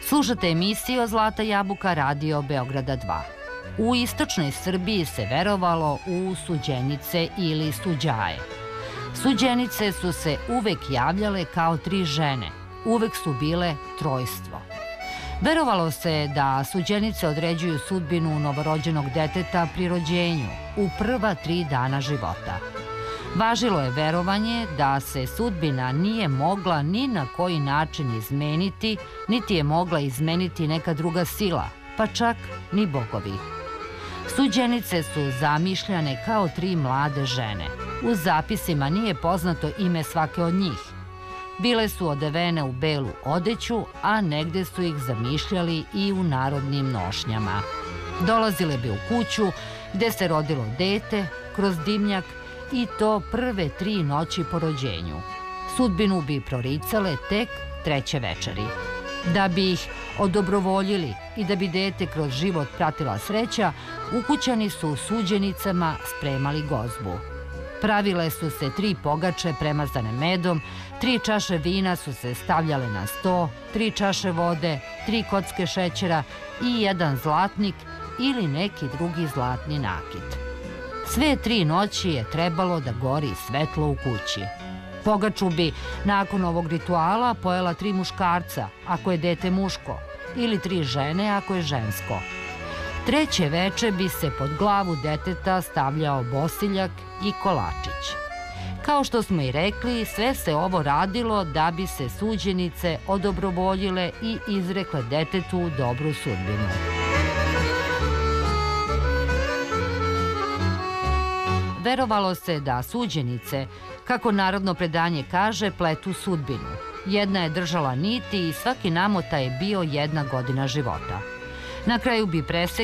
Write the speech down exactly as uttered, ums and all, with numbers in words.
Slušate emisiju Zlata jabuka Radio Beograda dva. U istočnoj Srbiji se verovalo u suđenice ili suđaje. Suđenice su se uvek javljale kao tri žene, uvek su bile trojstvo. Verovalo se da suđenice određuju sudbinu novorođenog deteta pri rođenju u prva tri dana života. Važilo je verovanje da se sudbina nije mogla ni na koji način izmeniti, niti je mogla izmeniti neka druga sila, pa čak ni bogovi. Suđenice su zamišljane kao tri mlade žene. U zapisima nije poznato ime svake od njih. Bile su odevene u belu odeću, a negde su ih zamišljali i u narodnim nošnjama. Dolazile bi u kuću gde se rodilo dete, kroz dimnjak, i to prve tri noći po rođenju. Sudbinu bi proricale tek treće večeri. Da bi ih odobrovoljili i da bi dete kroz život pratila sreća, ukućani su suđenicama spremali gozbu. Pravile su se tri pogače premazane medom, tri čaše vina su se stavljale na sto, tri čaše vode, tri kocke šećera i jedan zlatnik ili neki drugi zlatni nakit. Sve tri noći je trebalo da gori svetlo u kući. Pogaču bi nakon ovog rituala pojela tri muškarca, ako je dete muško, ili tri žene, ako je žensko. Treće veče bi se pod glavu deteta stavljao bosiljak i kolačić. Kao što smo i rekli, sve se ovo radilo da bi se suđenice odobrovoljile i izrekle detetu dobru sudbinu. Verovalo se da suđenice, kako narodno predanje kaže, pletu sudbinu. Jedna je držala niti i svaki namota je bio jedna godina života. Na kraju bi presek